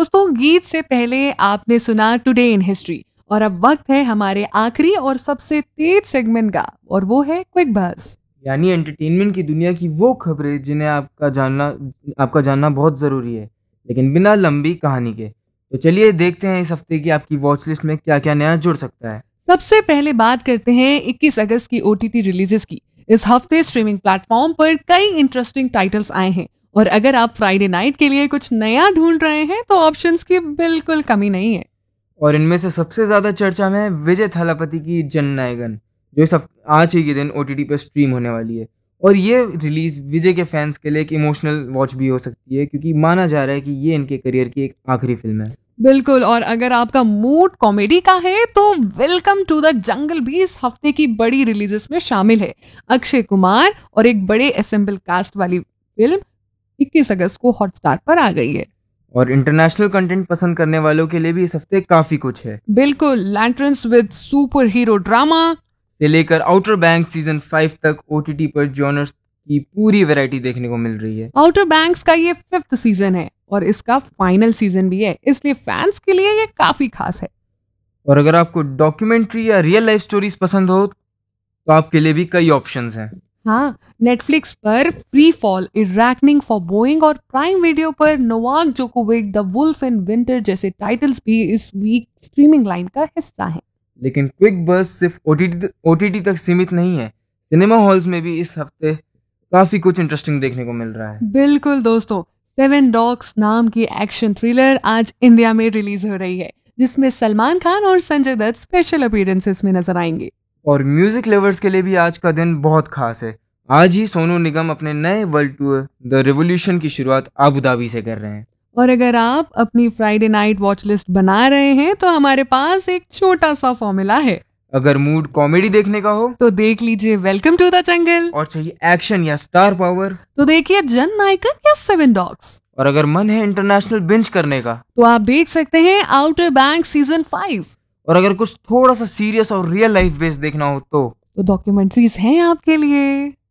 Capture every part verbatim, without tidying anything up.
दोस्तों, गीत से पहले आपने सुना टुडे इन हिस्ट्री और अब वक्त है हमारे आखिरी और सबसे तेज सेगमेंट का, और वो है क्विक बज़। यानी एंटरटेनमेंट की दुनिया की वो खबरें जिन्हें आपका जानना आपका जानना बहुत ज़रूरी है, लेकिन बिना लंबी कहानी के। तो चलिए देखते हैं इस हफ्ते की आपकी वॉच लिस्ट में क्या क्या नया जुड़ सकता है। सबसे पहले बात करते हैं इक्कीस अगस्त की ओटीटी रिलीजेस की। इस हफ्ते स्ट्रीमिंग प्लेटफॉर्म पर कई इंटरेस्टिंग टाइटल्स आए हैं, और अगर आप फ्राइडे नाइट के लिए कुछ नया ढूंढ रहे हैं तो ऑप्शंस की बिल्कुल कमी नहीं है। और इनमें से सबसे ज़्यादा चर्चा में है विजय थालापति की जननायकन, जो इस हफ- आज ही के दिन ओटीटी पर स्ट्रीम होने वाली है। और ये रिलीज विजय के फैंस के लिए एक इमोशनल वॉच भी हो सकती है, क्योंकि माना जा रहा है कि ये इनके करियर की एक आखिरी फिल्म है। बिल्कुल, और अगर आपका मूड कॉमेडी का है तो वेलकम टू द जंगल भी इस हफ्ते की बड़ी रिलीजेस में शामिल है। अक्षय कुमार और एक बड़े असेंबल कास्ट वाली फिल्म इक्कीस अगस्त को हॉटस्टार पर आ गई है। और इंटरनेशनल कंटेंट पसंद करने वालों के लिए भी इस हफ्ते काफ़ी कुछ है। बिल्कुल, lanterns with super hero drama से लेकर आउटर बैंक सीजन फाइव तक ओटीटी पर जॉनर्स की पूरी वैरायटी देखने को मिल रही है। आउटर बैंक्स का ये फिफ्थ सीजन है और इसका फाइनल सीजन भी है, इसलिए फैंस के लिए ये काफी खास है। और अगर आपको डॉक्यूमेंट्री या रियल लाइफ स्टोरीज पसंद हो तो आपके लिए भी कई ऑप्शंस हैं। हाँ, नेटफ्लिक्स पर फ्री फॉल, इरैक्निंग फॉर बोइंग और प्राइम वीडियो पर Novak Djokovic, the wolf in winter जैसे टाइटल्स भी इस वीक स्ट्रीमिंग लाइन का हिस्सा हैं। लेकिन क्विक बज़ सिर्फ ओटीटी ओटीटी तक सीमित नहीं है। सिनेमा हॉल्स में भी इस हफ्ते काफ़ी कुछ इंटरेस्टिंग देखने को मिल रहा है। बिल्कुल दोस्तों, सेवन डॉग्स नाम की एक्शन थ्रिलर आज इंडिया में रिलीज हो रही है, जिसमें सलमान खान और संजय दत्त स्पेशल अपीयरेंसेस में नजर आएंगे। और म्यूजिक लवर्स के लिए भी आज का दिन बहुत खास है। आज ही सोनू निगम अपने नए वर्ल्ड टूर द रेवोल्यूशन की शुरुआत अबू धाबी से कर रहे हैं। और अगर आप अपनी फ्राइडे नाइट वॉच लिस्ट बना रहे हैं तो हमारे पास एक छोटा सा फॉर्मूला है। अगर मूड कॉमेडी देखने का हो तो देख लीजिए वेलकम टू द जंगल, और चाहिए एक्शन या स्टार पावर तो देखिए जन नायकन या सेवन डॉग्स, और अगर मन है इंटरनेशनल बिंज करने का तो आप देख सकते हैं आउटर बैंक सीजन फाइव। और अगर कुछ थोड़ा सा सीरियस और रियल लाइफ बेस्ड देखना हो तो तो डॉक्यूमेंट्रीज हैं आपके लिए।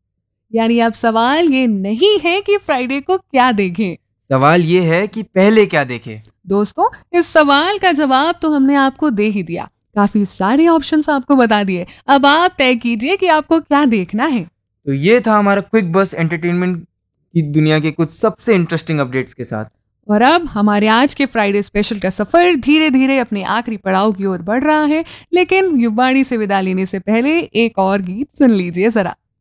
यानी अब सवाल ये नहीं है कि फ्राइडे को क्या देखें, सवाल ये है कि पहले क्या देखें। दोस्तों इस सवाल का जवाब तो हमने आपको दे ही दिया, काफी सारे ऑप्शंस आपको बता दिए। अब आप तय कीजिए कि आपको क्या देखना है। तो ये था हमारा क्विक बस एंटरटेनमेंट की दुनिया के कुछ सबसे इंटरेस्टिंग अपडेट्स के साथ। और अब हमारे आज के फ्राइडे स्पेशल का सफर धीरे धीरे अपने आखिरी पड़ाव की ओर बढ़ रहा है, लेकिन युवाणी से विदा लेने से पहले एक और गीत सुन लीजिए जरा।